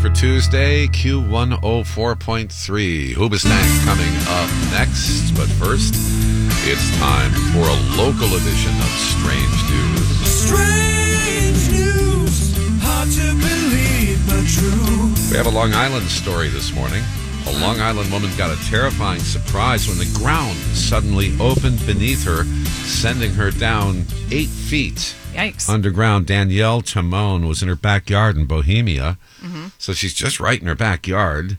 for Tuesday, Q104.3. Hoobastank coming up next. But first, it's time for a local edition of Strange News. Strange news, hard to believe but true. We have a Long Island story this morning. A Long Island woman got a terrifying surprise when the ground suddenly opened beneath her, sending her down 8 feet. Yikes. Underground. Danielle Timone was in her backyard in Bohemia. So she's just right in her backyard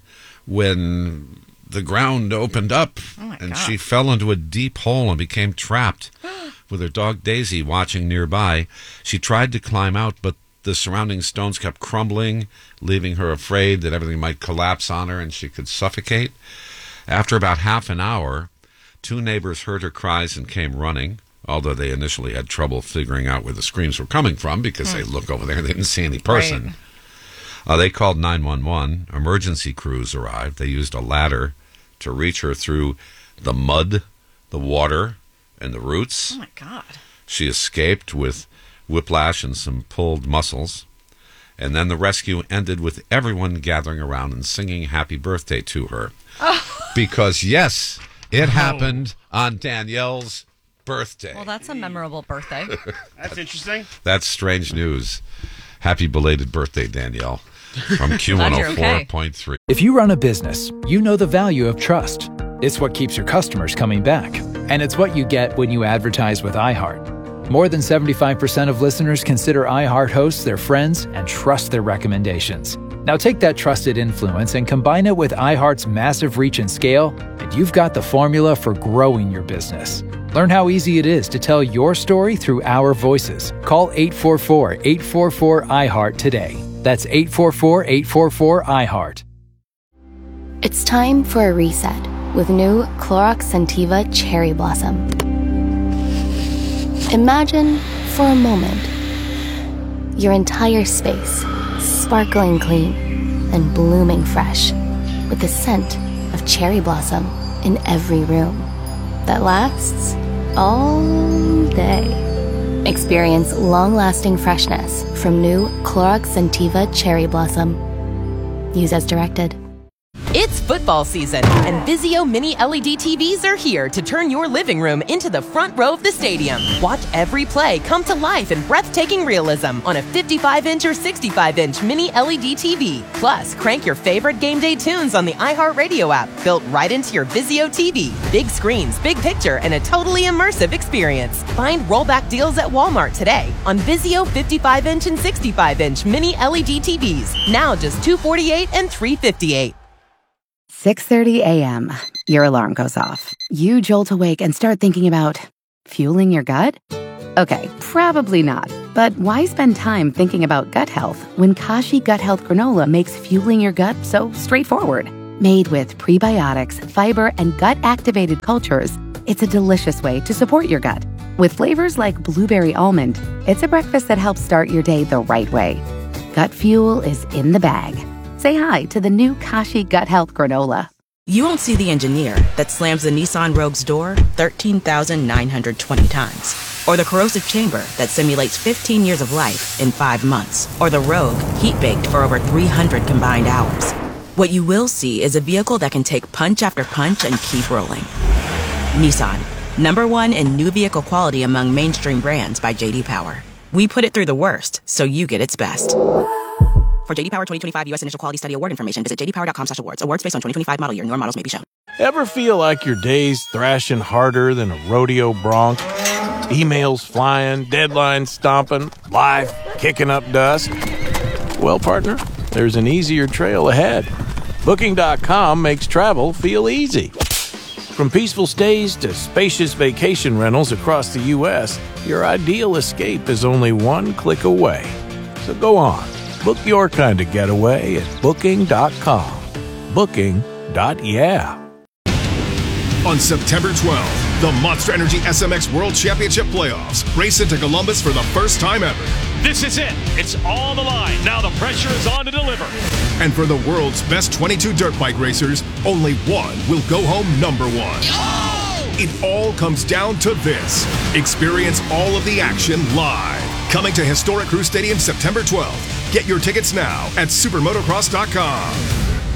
when the ground opened up and she fell into a deep hole and became trapped with her dog Daisy watching nearby. She tried to climb out, but the surrounding stones kept crumbling, leaving her afraid that everything might collapse on her and she could suffocate. After about half an hour, 2 neighbors heard her cries and came running, although they initially had trouble figuring out where the screams were coming from because they looked over there and they didn't see any person. Right. They called 911. Emergency crews arrived. They used a ladder to reach her through the mud, the water, and the roots. Oh, my God. She escaped with whiplash and some pulled muscles. And then the rescue ended with everyone gathering around and singing happy birthday to her. Because, yes, it happened on Danielle's birthday. Well, that's a memorable birthday. That's interesting. That's strange news. Happy belated birthday, Danielle, from Q104.3. If you run a business, you know the value of trust. It's what keeps your customers coming back. And it's what you get when you advertise with iHeart. More than 75% of listeners consider iHeart hosts their friends and trust their recommendations. Now take that trusted influence and combine it with iHeart's massive reach and scale, and you've got the formula for growing your business. Learn how easy it is to tell your story through our voices. Call 844-844-iHeart today. That's 844-844-iHeart. It's time for a reset with new Clorox Scentiva Cherry Blossom. Imagine, for a moment, your entire space sparkling clean and blooming fresh with the scent of cherry blossom in every room that lasts all day. Experience long-lasting freshness from new Clorox Scentiva Cherry Blossom. Use as directed. It's football season, and Vizio Mini LED TVs are here to turn your living room into the front row of the stadium. Watch every play come to life in breathtaking realism on a 55-inch or 65-inch Mini LED TV. Plus, crank your favorite game day tunes on the iHeartRadio app, built right into your Vizio TV. Big screens, big picture, and a totally immersive experience. Find rollback deals at Walmart today on Vizio 55-inch and 65-inch Mini LED TVs. Now just $248 and $358. 6:30 a.m. Your alarm goes off. You jolt awake and start thinking about fueling your gut? Okay, probably not. But why spend time thinking about gut health when Kashi Gut Health Granola makes fueling your gut so straightforward? Made with prebiotics, fiber, and gut-activated cultures, it's a delicious way to support your gut. With flavors like blueberry almond, it's a breakfast that helps start your day the right way. Gut fuel is in the bag. Say hi to the new Kashi Gut Health Granola. You won't see the engineer that slams the Nissan Rogue's door 13,920 times. Or the corrosive chamber that simulates 15 years of life in 5 months. Or the Rogue heat-baked for over 300 combined hours. What you will see is a vehicle that can take punch after punch and keep rolling. Nissan, #1 in new vehicle quality among mainstream brands by J.D. Power. We put it through the worst, so you get its best. For J.D. Power 2025 U.S. Initial Quality Study Award information, visit jdpower.com/awards. Awards based on 2025 model year. Newer models may be shown. Ever feel like your day's thrashing harder than a rodeo bronc? Emails flying, deadlines stomping, life kicking up dust? Well, partner, there's an easier trail ahead. Booking.com makes travel feel easy. From peaceful stays to spacious vacation rentals across the U.S., your ideal escape is only one click away. So go on. Book your kind of getaway at Booking.com. Booking.yeah. On September 12th, the Monster Energy SMX World Championship Playoffs race into Columbus for the first time ever. This is it. It's on the line. Now the pressure is on to deliver. And for the world's best 22 dirt bike racers, only one will go home #1. Oh! It all comes down to this. Experience all of the action live. Coming to historic Crew Stadium September 12th. Get your tickets now at supermotocross.com.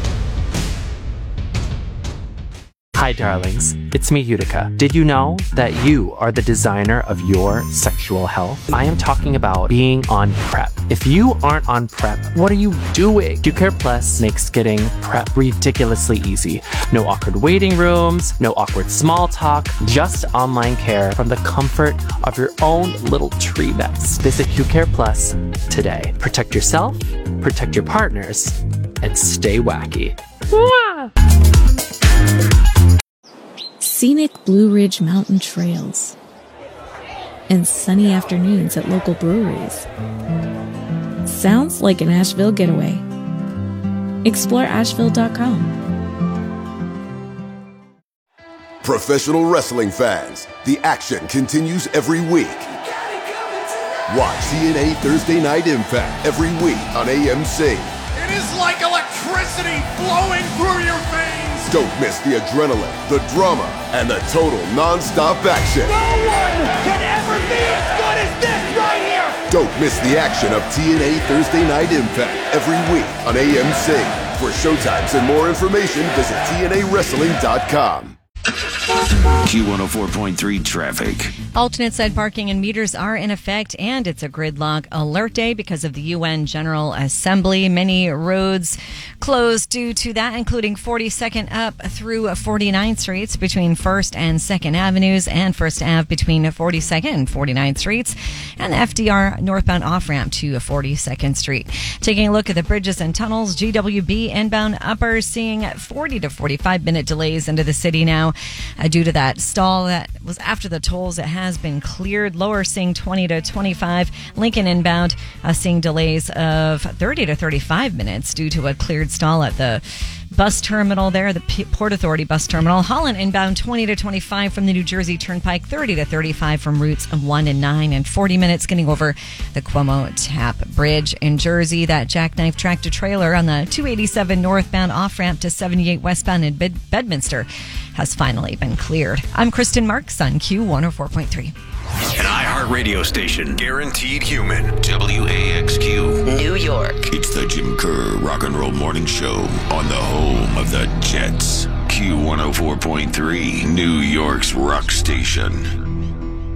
Hi, darlings. It's me, Utica. Did you know that you are the designer of your sexual health? I am talking about being on PrEP. If you aren't on PrEP, what are you doing? QCare Plus makes getting PrEP ridiculously easy. No awkward waiting rooms, no awkward small talk, just online care from the comfort of your own little tree nest. Visit QCare Plus today. Protect yourself, protect your partners, and stay wacky. Mwah! Scenic Blue Ridge Mountain trails, and sunny afternoons at local breweries. Sounds like an Asheville getaway. Explore Asheville.com. Professional wrestling fans, the action continues every week. Watch TNA Thursday Night Impact every week on AMC. It is like electricity flowing through your veins. Don't miss the adrenaline, the drama, and the total non-stop action. No one can ever be as good as this right here. Don't miss the action of TNA Thursday Night Impact every week on AMC. For showtimes and more information, visit TNAWrestling.com. Q104.3 traffic. Alternate side parking and meters are in effect, and it's a gridlock alert day because of the UN General Assembly. Many roads closed due to that, including 42nd up through 49th Streets between 1st and 2nd Avenues, and 1st Ave between 42nd and 49th Streets, and the FDR northbound off-ramp to 42nd Street. Taking a look at the bridges and tunnels, GWB inbound upper seeing 40 to 45-minute delays into the city now. Due to that stall that was after the tolls, it has been cleared. Lower seeing 20 to 25. Lincoln inbound seeing delays of 30 to 35 minutes due to a cleared stall at the bus terminal there, the Port Authority bus terminal. Holland inbound 20 to 25 from the New Jersey Turnpike, 30 to 35 from routes of 1 and 9, and 40 minutes getting over the Cuomo Tap Bridge in Jersey. That jackknife tractor trailer on the 287 northbound off-ramp to 78 westbound in Bedminster has finally been cleared. I'm Kristen Marks on Q104.3. An iHeartRadio station. Guaranteed human. WAXQ. New York. It's the Jim Kerr Rock and Roll Morning Show on the home of the Jets. Q104.3, New York's rock station.